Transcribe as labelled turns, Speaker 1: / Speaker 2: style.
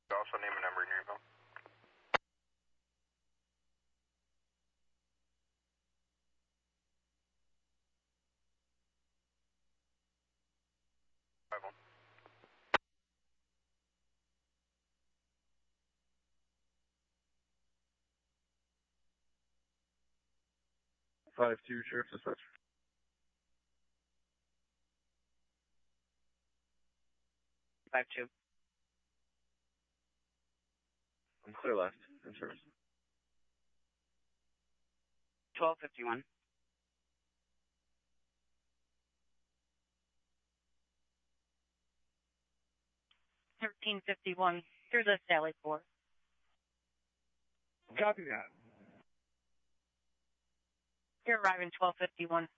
Speaker 1: Also name and number in your email. Arrival.
Speaker 2: 5-2, Sheriff Dispatch.
Speaker 3: Five two.
Speaker 2: I'm clear left. In service.
Speaker 3: 1251. 1351. Through the Sally 4.
Speaker 2: Copy that.
Speaker 3: You're arriving 1251.